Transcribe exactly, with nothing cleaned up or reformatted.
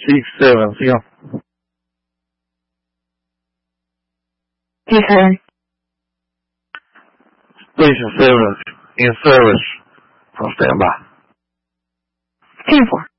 six seven, siga. T seven. Station seven in service from standby. ten four.